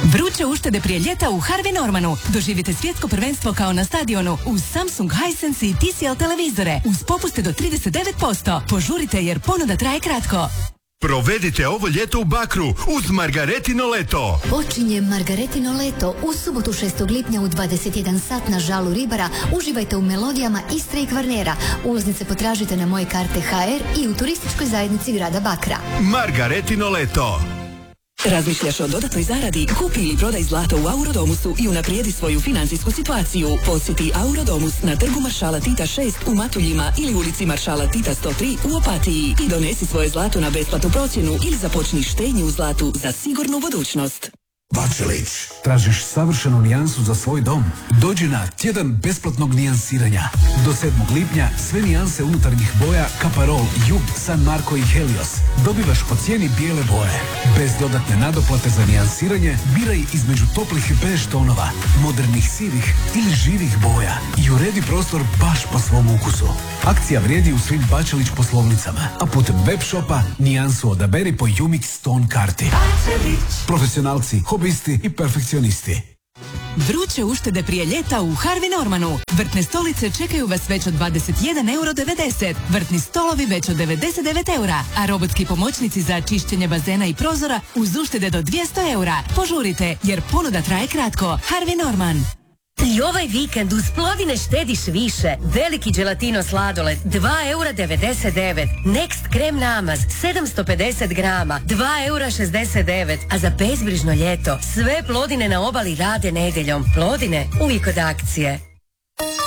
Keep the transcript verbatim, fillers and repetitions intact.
Vruće uštede prije ljeta u Harvey Normanu. Doživite svjetsko prvenstvo kao na stadionu uz Samsung, Hisense i T C L televizore uz popuste do trideset devet posto. Požurite jer ponuda traje kratko. Provedite ovo ljeto u Bakru uz Margaretino leto. Počinje Margaretino leto. U subotu šestog lipnja u dvadeset jedan sat na Žalu Ribara uživajte u melodijama Istre i Kvarnera. Ulaznice potražite na moje karte H R i u turističkoj zajednici grada Bakra. Margaretino leto. Razmišljaš o dodatnoj zaradi? Kupi ili prodaj zlato u Aurodomusu i unaprijedi svoju financijsku situaciju. Posjeti Aurodomus na trgu Maršala Tita šest u Matuljima ili ulici Maršala Tita sto tri u Opatiji i donesi svoje zlato na besplatnu procjenu ili započni štednju u zlatu za sigurnu budućnost. Bačelić, tražiš savršenu nijansu za svoj dom? Dođi na tjedan besplatnog nijansiranja. Do sedmog lipnja sve nijanse unutarnjih boja Kaparol, Jug, San Marco i Helios dobivaš po cijeni bijele boje. Bez dodatne nadoplate za nijansiranje biraj između toplih bež tonova, modernih sivih ili živih boja i uredi prostor baš po svom ukusu. Akcija vrijedi u svim Bačelić poslovnicama, a putem web shopa nijansu odaberi po Umix Stone karti. Profesionalci, hobisti i perfekcionisti. Vruće uštede prije ljeta u Harvey Normanu. Vrtne stolice čekaju vas već od dvadeset jedan devedeset eura, vrtni stolovi već od devedeset devet eura, a robotski pomoćnici za čišćenje bazena i prozora uz uštede do dvjesto eura. Požurite jer ponuda traje kratko. Harvey Norman. I ovaj vikend uz Plodine štediš više. Veliki Gelatino sladoled dva eura devedeset devet. Next krem namaz sedamsto pedeset grama dva eura šezdeset devet. A za bezbrižno ljeto sve Plodine na obali rade nedjeljom. Plodine uvijek od akcije.